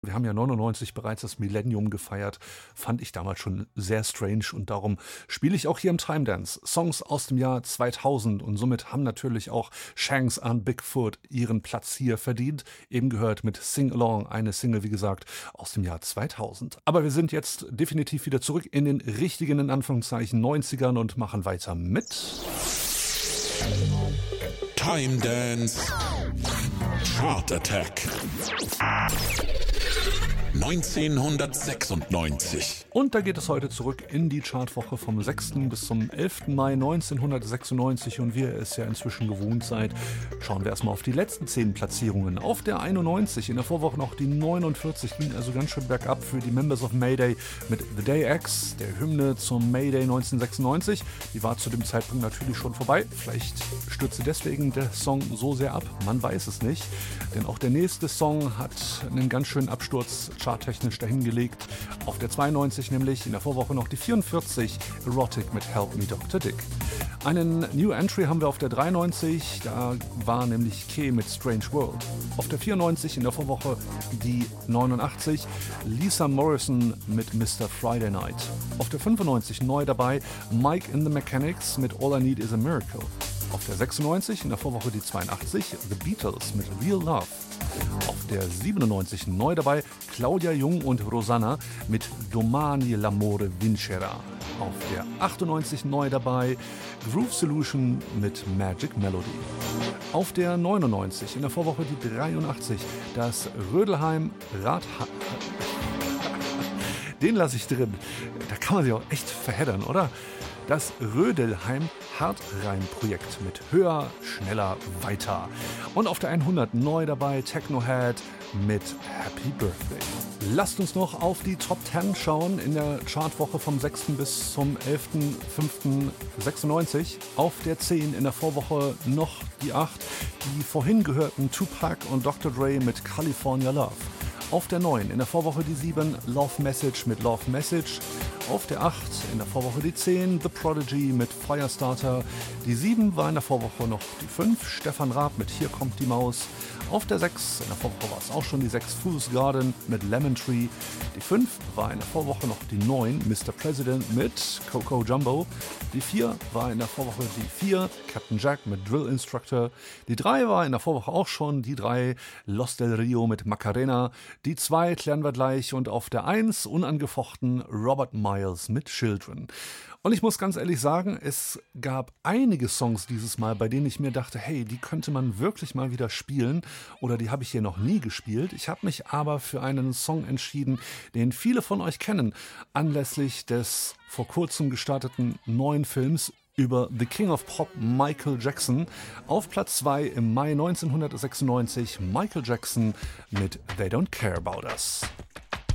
Wir haben ja 99 bereits das Millennium gefeiert, fand ich damals schon sehr strange und darum spiele ich auch hier im Time Dance Songs aus dem Jahr 2000 und somit haben natürlich auch Shanks and Bigfoot ihren Platz hier verdient. Eben gehört mit Sing Along, eine Single, wie gesagt, aus dem Jahr 2000. Aber wir sind jetzt definitiv wieder zurück in den richtigen, in Anführungszeichen, 90ern und machen weiter mit Time Dance Chart Attack 1996. Und da geht es heute zurück in die Chartwoche vom 6. bis zum 11. Mai 1996 und wie ihr es ja inzwischen gewohnt seid, schauen wir erstmal auf die letzten 10 Platzierungen. Auf der 91, in der Vorwoche noch die 49, ging also ganz schön bergab für die Members of Mayday mit The Day X, der Hymne zum Mayday 1996. Die war zu dem Zeitpunkt natürlich schon vorbei. Vielleicht stürzte deswegen der Song so sehr ab, man weiß es nicht. Denn auch der nächste Song hat einen ganz schönen Absturz charttechnisch dahingelegt. Auf der 92 nämlich, in der Vorwoche noch die 44, Erotic mit Help Me Dr. Dick. Einen New Entry haben wir auf der 93, da war nämlich Kay mit Strange World. Auf der 94 in der Vorwoche die 89, Lisa Morrison mit Mr. Friday Night. Auf der 95 neu dabei, Mike in the Mechanics mit All I Need Is a Miracle. Auf der 96 in der Vorwoche die 82, The Beatles mit Real Love. Auf der 97 neu dabei, Claudia Jung und Rosanna mit Domani l'amore vincerà. Auf der 98 neu dabei, Groove Solution mit Magic Melody. Auf der 99 in der Vorwoche die 83, das Rödelheim Radha... Den lasse ich drin. Da kann man sich auch echt verheddern, oder? Das Rödelheim Hartreim-Projekt mit Höher, Schneller, Weiter. Und auf der 100 neu dabei Technohead mit Happy Birthday. Lasst uns noch auf die Top 10 schauen in der Chartwoche vom 6. bis zum 11.05.96. Auf der 10 in der Vorwoche noch die 8, die vorhin gehörten Tupac und Dr. Dre mit California Love. Auf der 9 in der Vorwoche die 7, Love Message mit Love Message. Auf der 8 in der Vorwoche die 10, The Prodigy mit Firestarter. Die 7 war in der Vorwoche noch die 5, Stefan Raab mit Hier kommt die Maus. Auf der 6 in der Vorwoche war es auch schon die 6, Fool's Garden mit Lemon Tree. Die 5 war in der Vorwoche noch die 9, Mr. President mit Coco Jumbo. Die 4 war in der Vorwoche die 4, Captain Jack mit Drill Instructor. Die 3 war in der Vorwoche auch schon die 3, Los del Rio mit Macarena. Die 2 klären wir gleich und auf der 1 unangefochten Robert Miles mit Children. Und ich muss ganz ehrlich sagen, es gab einige Songs dieses Mal, bei denen ich mir dachte, hey, die könnte man wirklich mal wieder spielen oder die habe ich hier noch nie gespielt. Ich habe mich aber für einen Song entschieden, den viele von euch kennen, anlässlich des vor kurzem gestarteten neuen Films über The King of Pop, Michael Jackson. Auf Platz 2 im Mai 1996 Michael Jackson mit They Don't Care About Us.